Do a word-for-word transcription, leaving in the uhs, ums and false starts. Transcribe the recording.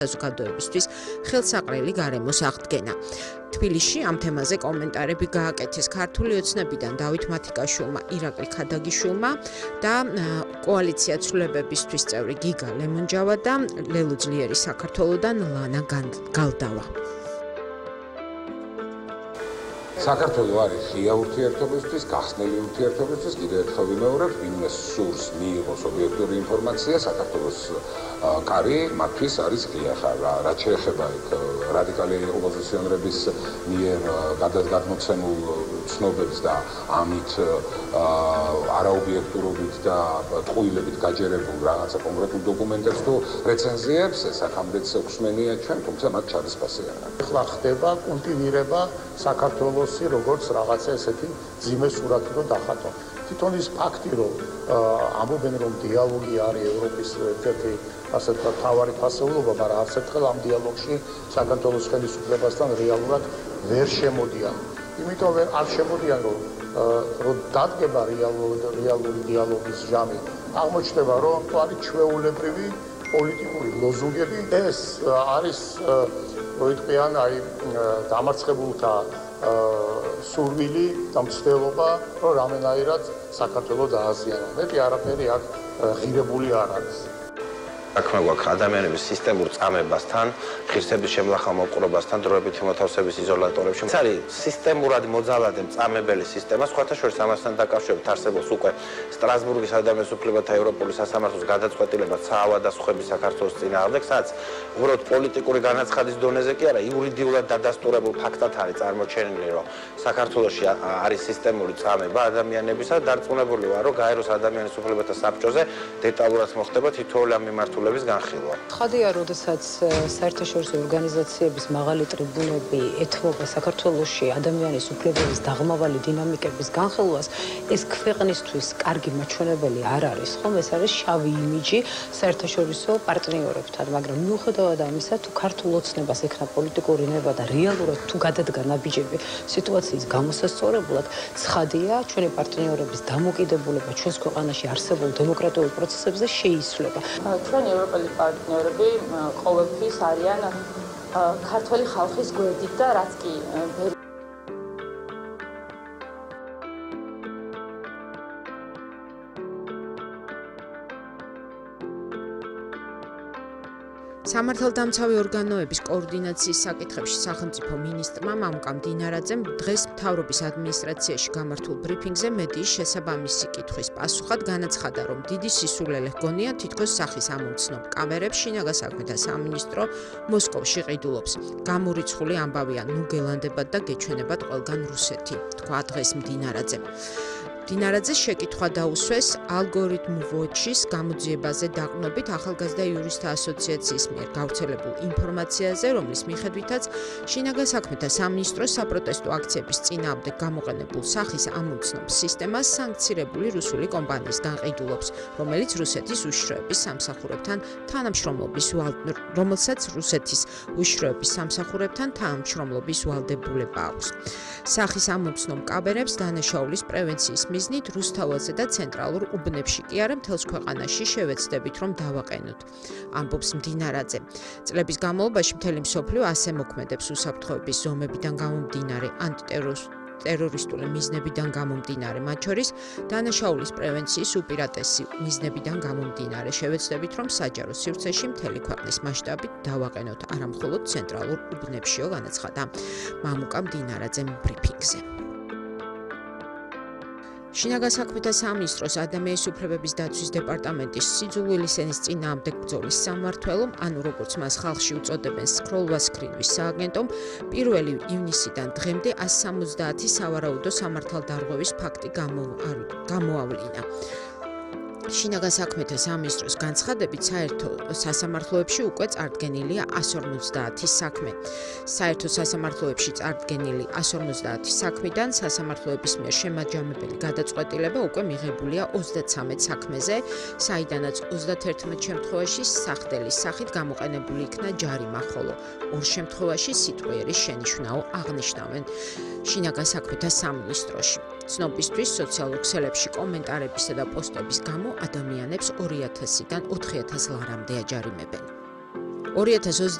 საზოგადოებისთვის ხელსაყრელი გარემოს აღდგენა. თბილისში ამ თემაზე კომენტარები გააკეთეს ქართული ოცნებიდან დავით მათიკაშვილმა, ირაკლი ქადაგიშვილმა და კოალიცია ცვლილებებისთვის წევრი გიგა ლემონჯავა და ლელო ძლიერი საქართველოდან ლანა გალდავა. საქართველო არის ღია ურთიერთობისთვის, გახსნილი ურთიერთობისთვის, კიდევ ერთხელ ვიმეორებ, ვინმე სურს მიიღოს ობიექტური ინფორმაცია, საქართველოს კარი მათთვის არის ღია. რაც შეეხება რადიკალი ოპოზიციონერების მიერ გადმოცემულ ცნობებს და ამით არაობიექტურობით და ტყუილებით გაჯერებულ რაღაცა კონკრეტულ დოკუმენტებს თუ რეცენზიებს, ეს აქამდეც უხსმენია ჩვენ, თუმცა მათ ჩადასპასი არ აქვს. ახლა ხდება კულტივირება საქართველოს როგორც რაღაცა ესეთი ძიმე სურათი რო დახატო. თვითონ ის ფაქტი რომ ამბობენ რომ დიალოგი არის ევროპის ერთ-ერთი ასე ვთქვათ მთავარი ფასეულობა, მაგრამ არც ერთხელ ამ დიალოგში საქართველოს ხელისუფლებასთან რეალურად ვერ შემოდიან. იმიტომ ვერ არ შემოდიან რომ რომ დადგება რეალური დიალოგის ჟამი. აღმოჩნდება რომ არის ჩვეულებრივი პოლიტიკური ლოზუნგები. ეს არის როიტყვიან აი დამარცხებულთა სურვილი და მცდელობა, რომ რამენაირად საქართველოს დააზიანონ. მეტი არაფერი აქ ღირებული არ არის. საქმე გვაქვს ადამიანების სისტემურ წამებასთან, ღირსების შემლახავ მოპყრობასთან, დროებითი მოთავსების იზოლატორებში. ეს არის სისტემურად მოძალადე მწამებელი სისტემა, სხვათა შორის ამასთან დაკავშირებით არსებობს უკვე სტრასბურგის ადამიანის უფლებათა ევროპული სასამართლოს გადაწყვეტილება საავადმყოფობის საქართველოს წინააღმდეგ, სადაც უბრალოდ პოლიტიკური განაცხადის დონეზე კი არა, იურიდიულად დადასტურებულ ფაქტად არის წარმოჩენილი, რომ საქართველოში არის სისტემური წამება ადამიანებისა და დარწმუნებული ვარ, რომ გაეროს ადამიანის უფლებათა საბჭოზე დეტალურად მოხდება თითოეული ამ მიმართულების განხილვა. ხადია, როდესაც საერთაშორისო ორგანიზაციების მაღალი ტრიბუნები ეთმობა საქართველოში ადამიანის უფლებების დაღმავალი დინამიკების განხილვას, ეს ქვეყნისთვის კარგი მაჩვენებელი არ არის, ხომ? ეს არის შავი იმიჯი საერთაშორისო პარტნიორებთან, მაგრამ მიუხედავად ამისა, თუ ქართულ ოცნებას ექნა პოლიტიკური ნება და რეალურად თუ გადადგა ნაბიჯები სიტუაციის გამოსასწორებლად, ცხადია, ჩვენი პარტნიორების დამოკიდებულება ჩვენს ქვეყანაში არსებულ დემოკრატიულ პროცესებზე შეიცვლება. ჩვენი ევროპელი პარტნიორები ყოველთვის არიან ქართველი ხალხის გვერდით და რაც კი სამართალდამცავი ორგანოების კოორდინაციის საკითხებში სახელმწიფო მინისტრმა მამუკა მდინარაძემ დღეს მთავრობის ადმინისტრაციაში გამართულ ბრიფინგზე მედიის შესაბამისი კითხვის პასუხად განაცხადა, რომ დიდი სისულელე ჰგონია თითქოს სახის ამომცნობ კამერებს შინაგან საქმეთა სამინისტრო მოსკოვში ყიდულობს. გამორიცხული ამბავია ნუ გელანდებათ და გეჩვენებათ ყველგან რუსეთი, თქვა დღეს მდინარაძემ. დინარაძეს შეკითხვა დაუსვეს ალგორითმ ვოჩის გამოძიებაზე დაყრდნობით ახალგაზრდა იურისტთა ასოციაციის მიერ გავრცელებულ ინფორმაციაზე, რომლის მიხედვითაც შინაგან საქმეთა სამინისტროს საპროტესტო აქციების წინააღმდეგ გამოყენებულ სახის ამომცნობ სისტემას სანქცირებული რუსული კომპანიისგან ყიდულობს, რომელიც რუსეთის უშიშროების სამსახურებთან თანამშრომლობის რომელსაც რუსეთის უშიშროების სამსახურებთან თანამშრომლობის ვალდებულება აქვს. სახის ამომცნობ კამერებს დანაშაულის პრევენციის მიზნით რუსთაველზე და ცენტრალურ უბნებში კი არა მთელს ქვეყანაში შევეცდებით რომ დავაყენოთ. ამბობს მდინარაძე. წლების განმავლობაში მთელი მსოფლიო ასე მოქმედებს უსაფრთხოების ზომებიდან გამომდინარე ანტიტერორისტული მიზნებიდან გამომდინარე, მათ შორის დანაშაულის პრევენციის უპირატესი მიზნებიდან გამომდინარე. შევეცდებით რომ საჯარო სივრცეში მთელი ქვეყნის მასშტაბით დავაყენოთ, არა მხოლოდ ცენტრალურ უბნებშიო, განაცხადა მამუკა მდინარაძემ ბრიფინგზე. შინაგან საქმეთა სამინისტროს ადამიანის უფლებების დაცვის დეპარტამენტის სიძულ ვილისენის წინააღმდეგ ბრძოლის სამმართველომ, ანუ როგორც მას ხალხში უწოდებენ სქროლვასქრინვის სააგენტომ, პირველი ივნისიდან დღემდე ას სამოცდაათი სავარაუდო სამართალდარღვევის ფაქტი გამოავლინა. შინაგან საქმეთა სამინისტროს განცხადებით, საერთო სასამართლოებში უკვე წარდგენილია ას ორმოცდაათი საქმე. საერთო სასამართლოებში წარდგენილი ას ორმოცდაათი საქმიდან სასამართლოების მიერ შემაჯამებელი გადაწყვეტილება უკვე მიღებულია ოცდაცამეტ საქმეზე, საიდანაც ოცდაათერთმეტ შემთხვევაში სახდელის სახით გამოყენებული იქნა ჯარიმა, ხოლო ორ შემთხვევაში სიტყვიერი შენიშვნაო აღნიშნავენ შინაგან საქმეთა სამინისტროში. ცნობისთვის სოციალურ ქსელებში კომენტარებისა და პოსტების გამო ადამიანებს ორი ათასიდან ოთხი ათას ლარამდე აჯარიმებენ. ორი ათას